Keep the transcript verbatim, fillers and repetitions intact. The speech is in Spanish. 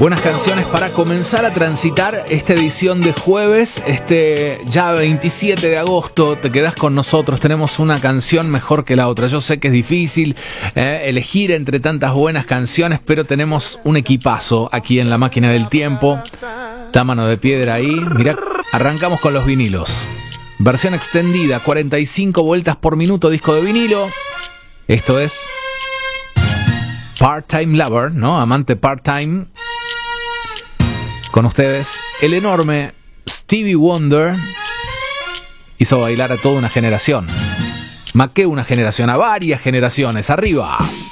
Buenas canciones para comenzar a transitar esta edición de jueves, este ya veintisiete de agosto. Te quedás con nosotros, tenemos una canción mejor que la otra. Yo sé que es difícil eh, elegir entre tantas buenas canciones, pero tenemos un equipazo aquí en la máquina del tiempo. Está Mano de Piedra ahí. Mirá, arrancamos con los vinilos. Versión extendida, cuarenta y cinco vueltas por minuto, disco de vinilo. Esto es Part-Time Lover, ¿no? Amante part-time. Con ustedes, el enorme Stevie Wonder hizo bailar a toda una generación. Más que una generación, a varias generaciones. ¡Arriba!